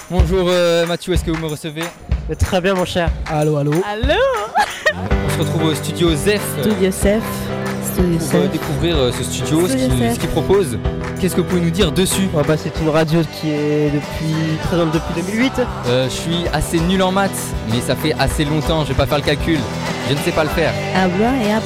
Bonjour Mathieu, est-ce que vous me recevez? Très bien mon cher. Allô. Allô. On se retrouve au studio Zef Studio Zef. pour découvrir ce studio, ce qu'il propose. Qu'est-ce que vous pouvez nous dire dessus? C'est une radio qui est présente depuis 2008. Je suis assez nul en maths, mais ça fait assez longtemps, je vais pas faire le calcul. Je ne sais pas le faire. Habla et habla.